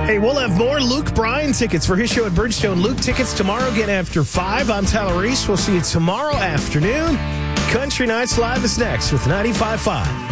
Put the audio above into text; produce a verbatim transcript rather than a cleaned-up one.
Hey, we'll have more Luke Bryan tickets for his show at Bridgestone. Luke tickets tomorrow again after five. I'm Tyler Reese. We'll see you tomorrow afternoon. Country Nights Live is next with ninety-five point five.